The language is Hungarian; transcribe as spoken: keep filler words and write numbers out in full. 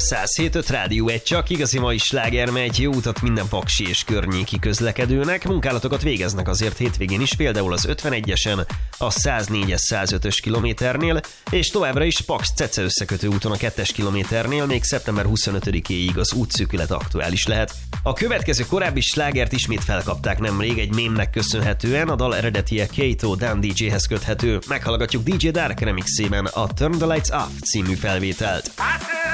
száz hét öt Rádió egy, csak igazi mai sláger megy, jó utat minden paksi és környéki közlekedőnek. Munkálatokat végeznek azért hétvégén is, például az ötvenegyesen, a száznégyes száz ötös kilométernél, és továbbra is Paks-Cece összekötő úton a kettes kilométernél még szeptember huszonötödikéig az útszűkület aktuális lehet. A következő korábbi slágert ismét felkapták nemrég egy mémnek köszönhetően, a dal eredetie Kato Dan dé jéhez köthető. Meghallgatjuk dé jé Dark remixében a Turn the Lights Off című felvételt.